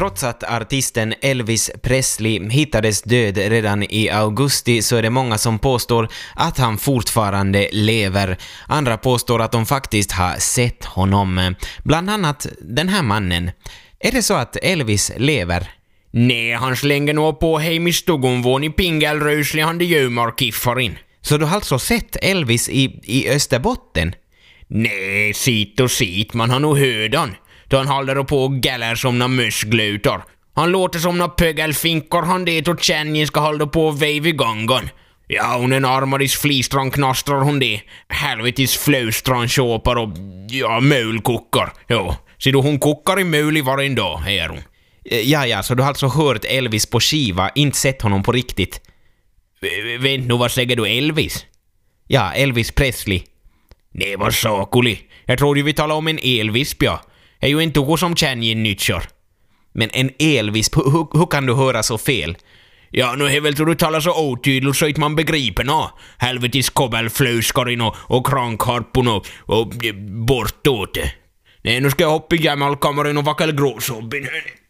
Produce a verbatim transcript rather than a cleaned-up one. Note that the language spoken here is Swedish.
Trots att artisten Elvis Presley hittades död redan i augusti så är det många som påstår att han fortfarande lever. Andra påstår att de faktiskt har sett honom. Bland annat den här mannen. Är det så att Elvis lever? Nej, han slänger nog på hem i stugunvån i Pingelrösli han det gömarkiffarin. Så du har alltså sett Elvis i, i Österbotten? Nej, sit och sit, man har nog hört han. Då han håller på och gäller som några mössglötar. Han låter som några pögelfinkor han det och känningen ska hålla på och väv i gången. Ja, hon en armadis flistran knastrar hon det. Helvetis flöstran köpar och ja, mölkockar. Ja, så då hon kokar i möl i varje dag, är hon. Ja, ja, så du har alltså hört Elvis på skiva, inte sett honom på riktigt. V- Vänt nu, vad säger du, Elvis? Ja, Elvis Presley. Nej, vad sakuli. Jag tror ju vi talar om en elvisp, ja. Det är ju inte något som känner nyttjar. Men en elvisp, hur, hur, hur kan du höra så fel? Ja, nu är väl så du talar så otydligt så att man begriper nå. Helvetis kobbelflöskarin och, och krankharpon och, och bortåt. Nej, nu ska jag hoppa i gammalkammaren och vackel gråsobbin, hörni.